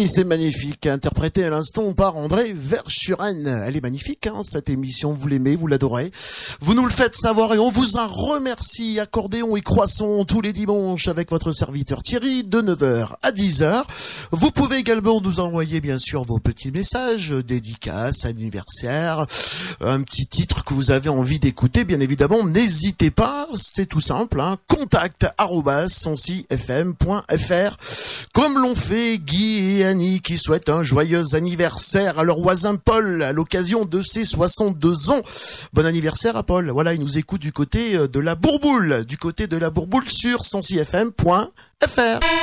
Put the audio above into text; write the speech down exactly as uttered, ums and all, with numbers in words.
oui, c'est magnifique, interprété à l'instant par André Verschuren. Elle est magnifique, hein, cette émission, vous l'aimez, vous l'adorez. Vous nous le faites savoir et on vous en remercie. Accordéon et croissant tous les dimanches avec votre serviteur Thierry de neuf heures à dix heures. Vous pouvez également nous envoyer bien sûr vos petits messages, dédicaces, anniversaires, un petit titre que vous avez envie d'écouter, bien évidemment, n'hésitez pas, c'est tout simple, hein, contact arobase sancy f m point f r, comme l'ont fait Guy et Annie qui souhaitent un joyeux anniversaire à leur voisin Paul à l'occasion de ses soixante-deux ans. Bon anniversaire à Paul. Voilà, il nous écoute du côté de la Bourboule, du côté de la Bourboule sur sancy f m point f r.